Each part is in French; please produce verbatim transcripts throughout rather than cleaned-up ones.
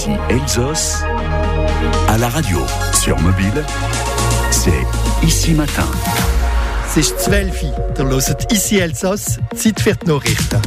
Ici Elsos, à la radio, sur mobile, c'est Ici Matin. Es ist zwölf Uhr. Ihr hört «Ici Elsass», Zeit für die Nachrichten.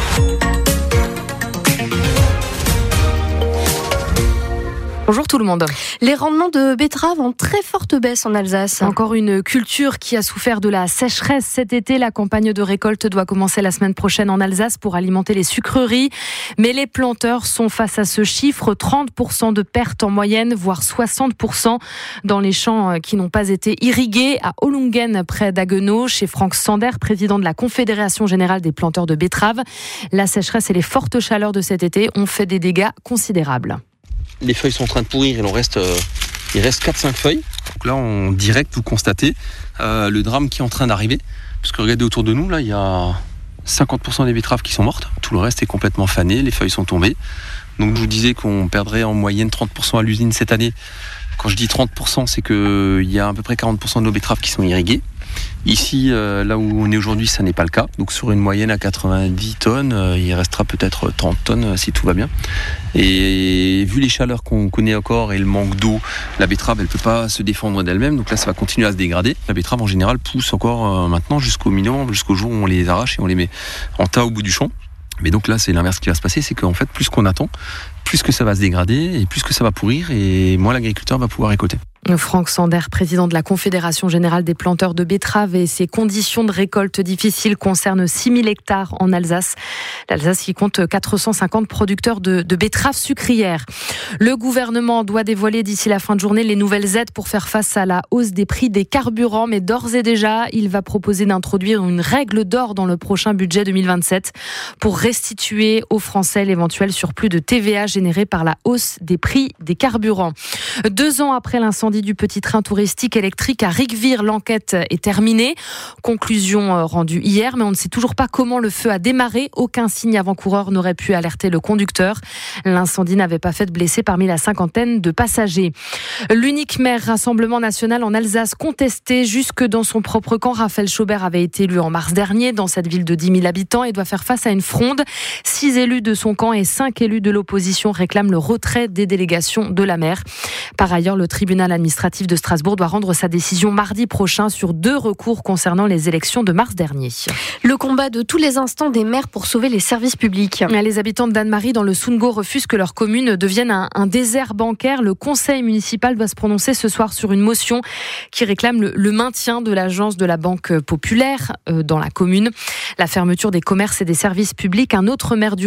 Bonjour tout le monde. Les rendements de betteraves en très forte baisse en Alsace. Encore une culture qui a souffert de la sécheresse cet été. La campagne de récolte doit commencer la semaine prochaine en Alsace pour alimenter les sucreries. Mais les planteurs sont face à ce chiffre, trente pour cent de pertes en moyenne, voire soixante pour cent dans les champs qui n'ont pas été irrigués. À Ohlungen, près d'Haguenau, chez Franck Sander, président de la Confédération Générale des Planteurs de Betteraves. La sécheresse et les fortes chaleurs de cet été ont fait des dégâts considérables. Les feuilles sont en train de pourrir, il en reste, euh, il reste quatre cinq feuilles. Donc là, en direct, vous constatez euh, le drame qui est en train d'arriver. Parce que regardez autour de nous, là, il y a cinquante pour cent des betteraves qui sont mortes. Tout le reste est complètement fané, les feuilles sont tombées. Donc je vous disais qu'on perdrait en moyenne trente pour cent à l'usine cette année. Quand je dis trente pour cent, c'est qu'il y a à peu près quarante pour cent de nos betteraves qui sont irriguées. Ici, euh, là où on est aujourd'hui, ça n'est pas le cas. Donc sur une moyenne à quatre-vingt-dix tonnes, euh, il restera peut-être trente tonnes euh, si tout va bien. Et vu les chaleurs qu'on connaît encore et le manque d'eau, la betterave, elle peut pas se défendre d'elle-même. Donc là, ça va continuer à se dégrader. La betterave, en général, pousse encore euh, maintenant jusqu'au minimum, jusqu'au jour où on les arrache et on les met en tas au bout du champ. Mais donc là, c'est l'inverse qui va se passer, c'est qu'en fait, plus qu'on attend, plus que ça va se dégrader et plus que ça va pourrir et moins l'agriculteur va pouvoir récolter. Franck Sander, président de la Confédération Générale des Planteurs de Betteraves, et ses conditions de récolte difficiles concernent six mille hectares en Alsace. L'Alsace qui compte quatre cent cinquante producteurs de, de betteraves sucrières. Le gouvernement doit dévoiler d'ici la fin de journée les nouvelles aides pour faire face à la hausse des prix des carburants, mais d'ores et déjà, il va proposer d'introduire une règle d'or dans le prochain budget deux mille vingt-sept pour restituer aux Français l'éventuel surplus de T V A généré par la hausse des prix des carburants. Deux ans après l'incendie du petit train touristique électrique à Ricvire, l'enquête est terminée. Conclusion rendue hier, mais on ne sait toujours pas comment le feu a démarré. Aucun signe avant-coureur n'aurait pu alerter le conducteur. L'incendie n'avait pas fait de blessés parmi la cinquantaine de passagers. L'unique maire Rassemblement National en Alsace contesté jusque dans son propre camp. Raphaël Schaubert avait été élu en mars dernier dans cette ville de dix mille habitants et doit faire face à une fronde. Six élus de son camp et cinq élus de l'opposition réclament le retrait des délégations de la maire. Par ailleurs, le tribunal administratif de Strasbourg doit rendre sa décision mardi prochain sur deux recours concernant les élections de mars dernier. Le combat de tous les instants des maires pour sauver les services publics. Les habitants de Dannemarie dans le Sundgau refusent que leur commune devienne un, un désert bancaire. Le conseil municipal doit se prononcer ce soir sur une motion qui réclame le, le maintien de l'agence de la Banque Populaire euh, dans la commune. La fermeture des commerces et des services publics. Un autre maire du